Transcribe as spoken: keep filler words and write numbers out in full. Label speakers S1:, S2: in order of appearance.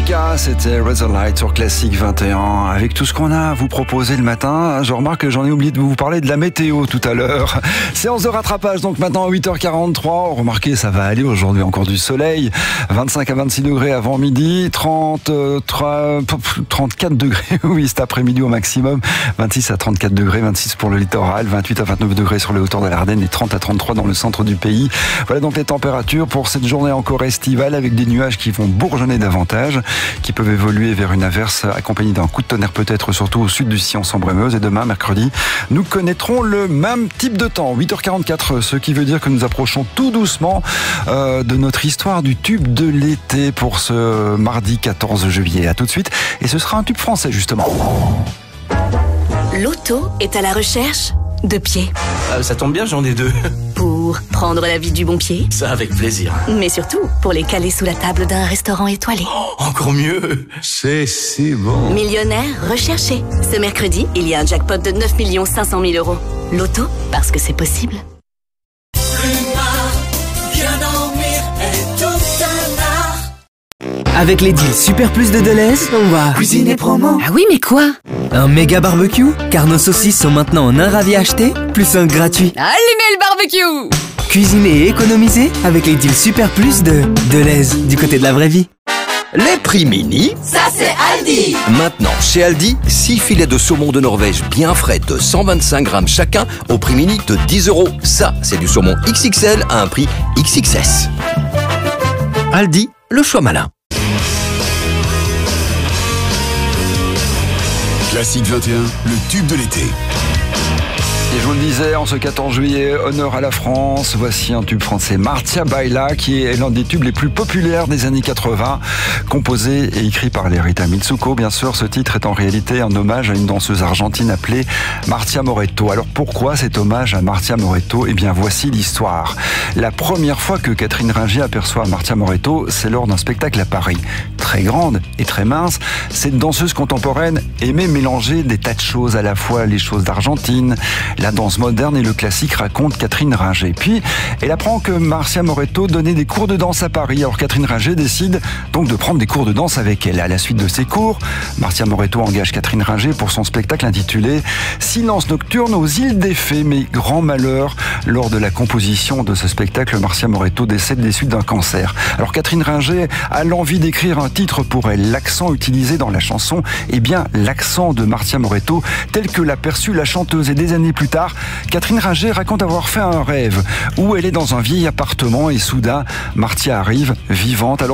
S1: America, c'était Razorlight sur Classique vingt et un. Avec tout ce qu'on a à vous proposer le matin, je remarque que j'en ai oublié de vous parler de la météo tout à l'heure. Séance de rattrapage, donc maintenant à huit heures quarante-trois. Remarquez, ça va aller aujourd'hui, encore du soleil. vingt-cinq à vingt-six degrés avant midi, trente, trente-quatre degrés, oui, cet après-midi au maximum. vingt-six à trente-quatre degrés, vingt-six pour le littoral, vingt-huit à vingt-neuf degrés sur les hauteurs de l'Ardenne et trente à trente-trois dans le centre du pays. Voilà donc les températures pour cette journée encore estivale avec des nuages qui vont bourgeonner davantage, qui peuvent évoluer vers une averse accompagnée d'un coup de tonnerre peut-être, surtout au sud du sillon Sambre-et-Meuse. Et demain, mercredi, nous connaîtrons le même type de temps, huit heures quarante-quatre, ce qui veut dire que nous approchons tout doucement euh, de notre histoire du tube de l'été pour ce mardi quatorze juillet. À tout de suite, et ce sera un tube français justement.
S2: L'auto est à la recherche de pieds.
S3: Euh, ça tombe bien, j'en ai deux.
S2: Pour prendre la vie du bon pied,
S3: Ça avec plaisir.
S2: mais surtout pour les caler sous la table d'un restaurant étoilé.
S3: Oh, encore mieux.
S4: C'est si bon.
S2: Millionnaire recherché. Ce mercredi, il y a un jackpot de neuf millions cinq cent mille euros. L'auto, parce que c'est possible.
S5: Avec les deals Super Plus de Deleuze, on va cuisiner promo.
S6: Ah oui, mais quoi?
S5: Un méga barbecue, car nos saucisses sont maintenant en un ravi acheté, plus un gratuit.
S6: Allumez le barbecue!
S5: Cuisiner et économiser avec les deals Super Plus de Deleuze, du côté de la vraie vie.
S7: Les prix mini,
S6: Ça, c'est Aldi!
S7: maintenant chez Aldi, six filets de saumon de Norvège bien frais de cent vingt-cinq grammes chacun au prix mini de dix euros. Ça, c'est du saumon X X L à un prix X X S. Aldi, le choix malin.
S4: Classique vingt et un, le tube de l'été.
S1: Et je vous le disais, en ce quatorze juillet, honneur à la France, voici un tube français, Martia Baila, qui est l'un des tubes les plus populaires des années quatre-vingts, composé et écrit par Lerita Mitsuko. Bien sûr, ce titre est en réalité un hommage à une danseuse argentine appelée Martia Moretto. Alors pourquoi cet hommage à Martia Moretto? Eh bien, voici l'histoire. La première fois que Catherine Ringer aperçoit Martia Moretto, c'est lors d'un spectacle à Paris. Très grande et très mince, cette danseuse contemporaine aimait mélanger des tas de choses, à la fois les choses d'Argentine, la danse moderne et le classique, raconte Catherine Ringer. Puis, elle apprend que Martia Moretto donnait des cours de danse à Paris. Alors Catherine Ringer décide donc de prendre des cours de danse avec elle. À la suite de ces cours, Martia Moretto engage Catherine Ringer pour son spectacle intitulé Silence nocturne aux îles des Fées. Mais grand malheur, lors de la composition de ce spectacle, Martia Moretto décède des suites d'un cancer. Alors Catherine Ringer a l'envie d'écrire un titre pour elle. L'accent utilisé dans la chanson est bien l'accent de Martia Moretto, tel que l'a perçu la chanteuse. Et des années plus tard, Catherine Ringer raconte avoir fait un rêve où elle est dans un vieil appartement et soudain, Martia arrive, vivante. Alors